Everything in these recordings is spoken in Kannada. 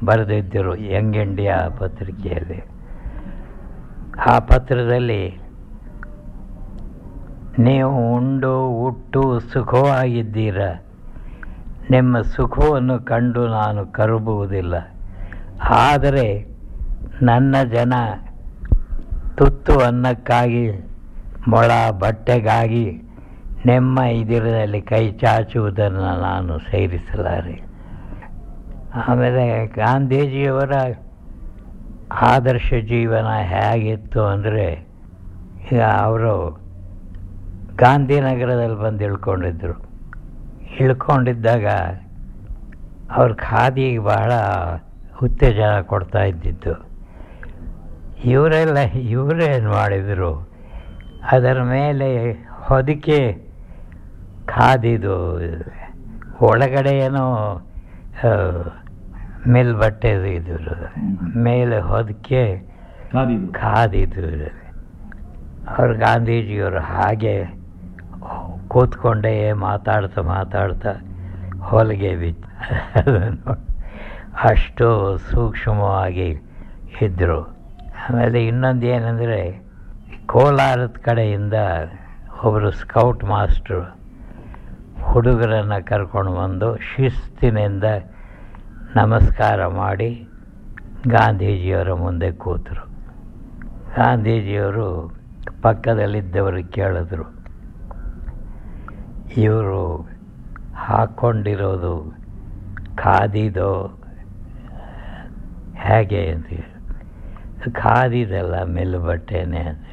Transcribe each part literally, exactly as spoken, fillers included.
ಬರೆದಿದ್ದರು ಯಂಗ್ ಇಂಡಿಯಾ ಪತ್ರಿಕೆಯಲ್ಲಿ. ಆ ಪತ್ರದಲ್ಲಿ ನೀವು ಉಂಡು ಹುಟ್ಟು ಸುಖವಾಗಿದ್ದೀರ, ನಿಮ್ಮ ಸುಖವನ್ನು ಕಂಡು ನಾನು ಕರುಬುವುದಿಲ್ಲ, ಆದರೆ ನನ್ನ ಜನ ತುತ್ತು ಅನ್ನಕ್ಕಾಗಿ ಮೊಳ ಬಟ್ಟೆಗಾಗಿ ನಿಮ್ಮ ಇದಿರದಲ್ಲಿ ಕೈ ಚಾಚುವುದನ್ನು ನಾನು ಸೇರಿಸಲಾರೆ. ಆಮೇಲೆ ಗಾಂಧೀಜಿಯವರ ಆದರ್ಶ ಜೀವನ ಹೇಗಿತ್ತು ಅಂದರೆ, ಈಗ ಅವರು ಗಾಂಧಿನಗರದಲ್ಲಿ ಬಂದು ಇಳ್ಕೊಂಡಿದ್ದರು. ಇಳ್ಕೊಂಡಿದ್ದಾಗ ಅವ್ರ ಖಾದಿಗೆ ಬಹಳ ಉತ್ತೇಜನ ಕೊಡ್ತಾ ಇದ್ದಿದ್ದು. ಇವರೆಲ್ಲ ಇವರೇನು ಮಾಡಿದರು, ಅದರ ಮೇಲೆ ಹೊದಿಕೆ ಖಾದಿದು ಒಳಗಡೆ ಏನೋ ಮೇಲ್ ಬಟ್ಟೆದು ಇದು ಮೇಲೆ ಹೊದಿಕೆ ಖಾದಿದು. ಅವರು ಗಾಂಧೀಜಿಯವರು ಹಾಗೆ ಕೂತ್ಕೊಂಡೇ ಮಾತಾಡ್ತಾ ಮಾತಾಡ್ತಾ ಹೊಲಿಗೆ ಬಿತ್ತು. ಅದನ್ನು ಅಷ್ಟು ಸೂಕ್ಷ್ಮವಾಗಿ ಇದ್ದರು. ಆಮೇಲೆ ಇನ್ನೊಂದು ಏನಂದರೆ, ಕೋಲಾರದ ಕಡೆಯಿಂದ ಒಬ್ಬರು ಸ್ಕೌಟ್ ಮಾಸ್ಟ್ರು ಹುಡುಗರನ್ನು ಕರ್ಕೊಂಡು ಬಂದು ಶಿಸ್ತಿನಿಂದ ನಮಸ್ಕಾರ ಮಾಡಿ ಗಾಂಧೀಜಿಯವರ ಮುಂದೆ ಕೂತರು. ಗಾಂಧೀಜಿಯವರು ಪಕ್ಕದಲ್ಲಿದ್ದವರು ಕೇಳಿದ್ರು, ಇವರು ಹಾಕ್ಕೊಂಡಿರೋದು ಖಾದಿದೋ ಹೇಗೆ ಅಂತ. ಖಾದಿದಲ್ಲ, ಮೆಲ್ಲು ಬಟ್ಟೆನೇ ಅಂತ.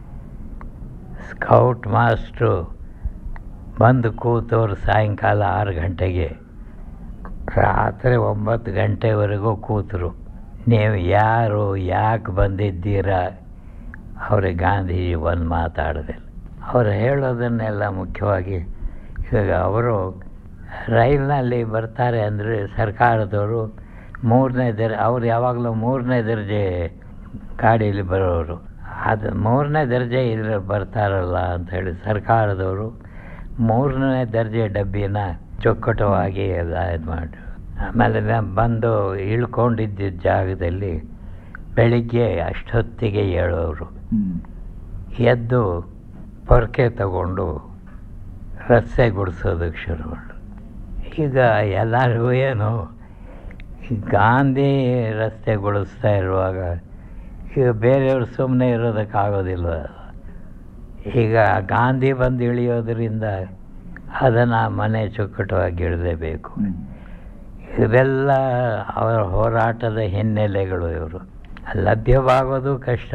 ಸ್ಕೌಟ್ ಮಾಸ್ಟ್ರು ಬಂದು ಕೂತವ್ರು ಸಾಯಂಕಾಲ ಆರು ಗಂಟೆಗೆ, ರಾತ್ರಿ ಒಂಬತ್ತು ಗಂಟೆವರೆಗೂ ಕೂತರು. ನೀವು ಯಾರು, ಯಾಕೆ ಬಂದಿದ್ದೀರಾ? ಅವ್ರಿಗೆ ಗಾಂಧೀಜಿ ಬಂದು ಮಾತಾಡಿದೆ. ಅವರು ಹೇಳೋದನ್ನೆಲ್ಲ ಮುಖ್ಯವಾಗಿ, ಇವಾಗ ಅವರು ರೈಲಿನಲ್ಲಿ ಬರ್ತಾರೆ ಅಂದರೆ ಸರ್ಕಾರದವರು ಮೂರನೇ ದರ್ಜೆ, ಅವ್ರು ಯಾವಾಗಲೂ ಮೂರನೇ ದರ್ಜೆ ಗಾಡೀಲಿ ಬರೋರು. ಅದು ಮೂರನೇ ದರ್ಜೆ ಇದ್ರೆ ಬರ್ತಾರಲ್ಲ ಅಂಥೇಳಿ ಸರ್ಕಾರದವರು ಮೂರನೇ ದರ್ಜೆ ಡಬ್ಬಿನ ಚೊಕ್ಕಟವಾಗಿ ಎಲ್ಲ ಇದು ಮಾಡಿ, ಆಮೇಲೆ ಬಂದು ಇಳ್ಕೊಂಡಿದ್ದ ಜಾಗದಲ್ಲಿ ಬೆಳಿಗ್ಗೆ ಅಷ್ಟೊತ್ತಿಗೆ ಹೇಳೋರು. ಎದ್ದು ಪೊರಕೆ ತಗೊಂಡು ರಸ್ತೆ ಗುಡಿಸೋದಕ್ಕೆ ಶುರುಗೊಂಡು. ಈಗ ಎಲ್ಲರಿಗೂ ಏನು, ಗಾಂಧಿ ರಸ್ತೆ ಗುಡಿಸ್ತಾ ಇರುವಾಗ ಈಗ ಬೇರೆಯವರು ಸುಮ್ಮನೆ ಇರೋದಕ್ಕಾಗೋದಿಲ್ಲ. ಈಗ ಗಾಂಧಿ ಬಂದು ಇಳಿಯೋದ್ರಿಂದ ಅದನ್ನು ಮನೆ ಚುಕ್ಕಟವಾಗಿ ಇಡಲೇಬೇಕು. ಇವೆಲ್ಲ ಅವರ ಹೋರಾಟದ ಹಿನ್ನೆಲೆಗಳು. ಇವರು ಲಭ್ಯವಾಗೋದು ಕಷ್ಟ.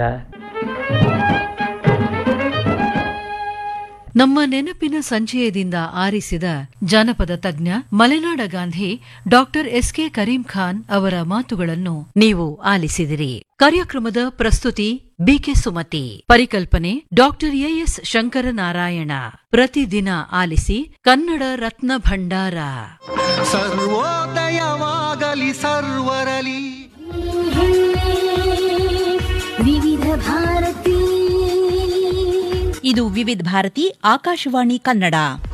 ನಮ್ಮ ನೆನಪಿನ ಸಂಚಯದಿಂದ ಆರಿಸಿದ ಜಾನಪದ ತಜ್ಞ ಮಲೆನಾಡ Gandhi doctor S K Karim Khan ಅವರ ಮಾತುಗಳನ್ನು ನೀವು ಆಲಿಸಿದಿರಿ. ಕಾರ್ಯಕ್ರಮದ ಪ್ರಸ್ತುತಿ ಬಿಕೆ ಸುಮತಿ, ಪರಿಕಲ್ಪನೆ ಡಾಕ್ಟರ್ ಎಎಸ್ ಶಂಕರನಾರಾಯಣ. ಪ್ರತಿದಿನ ಆಲಿಸಿ ಕನ್ನಡ ರತ್ನ ಭಂಡಾರ. ಸರ್ವೋದಯವಾಗಲಿ ಸರ್ವರಲಿ ವಿವಿಧ ಭಾರತಿ. ಇದು ವಿವಿಧ ಭಾರತಿ ಆಕಾಶವಾಣಿ ಕನ್ನಡ.